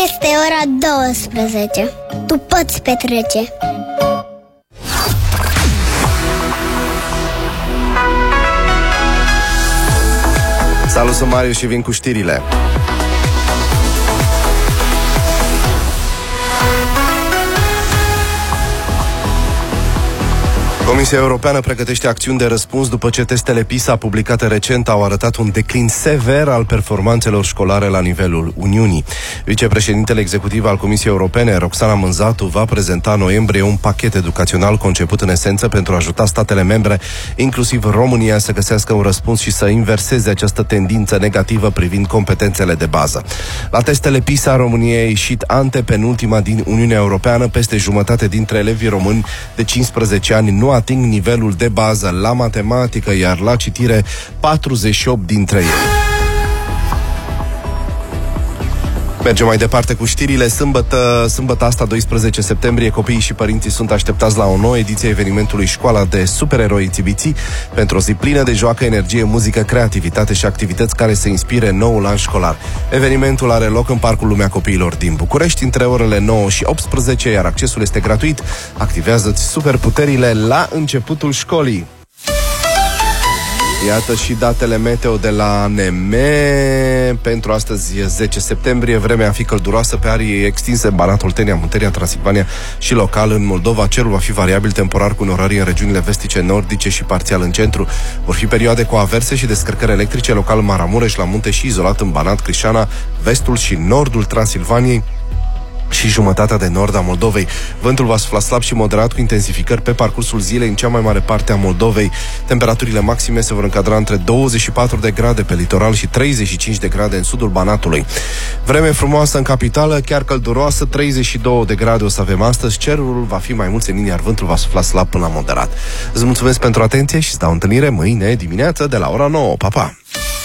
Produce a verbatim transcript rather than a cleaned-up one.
Este ora douăsprezece. Tu poți petrece. Salut, sunt Mariu și vin cu știrile. Comisia Europeană pregătește acțiuni de răspuns după ce testele PISA publicate recent au arătat un declin sever al performanțelor școlare la nivelul Uniunii. Vicepreședintele executiv al Comisiei Europene, Roxana Mânzatu, va prezenta în noiembrie un pachet educațional conceput în esență pentru a ajuta statele membre, inclusiv România, să găsească un răspuns și să inverseze această tendință negativă privind competențele de bază. La testele PISA, România a ieșit antepenultima din Uniunea Europeană. Peste jumătate dintre elevii români de cincisprezece ani nu ating nivelul de bază la matematică, iar la citire patruzeci și opt dintre ei. Mergem mai departe cu știrile. Sâmbătă, sâmbătă asta, doisprezece septembrie, copiii și părinții sunt așteptați la o nouă ediție a evenimentului Școala de Supereroi Țibiții, pentru o zi plină de joacă, energie, muzică, creativitate și activități care să inspire noul an școlar. Evenimentul are loc în Parcul Lumea Copiilor din București între orele nouă și optsprezece, iar accesul este gratuit. Activează-ți superputerile la începutul școlii. Iată și datele meteo de la N M. Pentru astăzi, zece septembrie, vremea va fi călduroasă pe arii extinse în Banat, Oltenia, Muntenia, Transilvania și local în Moldova. Cerul va fi variabil temporar cu nororii în regiunile vestice, nordice și parțial în centru. Vor fi perioade cu averse și descărcări electrice, local în Maramureș, la munte și izolat în Banat, Crișana, vestul și nordul Transilvaniei și jumătatea de nord a Moldovei. Vântul va sufla slab și moderat cu intensificări pe parcursul zilei în cea mai mare parte a Moldovei. Temperaturile maxime se vor încadra între douăzeci și patru de grade pe litoral și treizeci și cinci de grade în sudul Banatului. Vreme frumoasă în capitală, chiar călduroasă, treizeci și două de grade o să avem astăzi. Cerul va fi mai mult senin, iar vântul va sufla slab până la moderat. Îți mulțumesc pentru atenție și îți dau întâlnire mâine dimineață de la ora nouă. Pa, pa!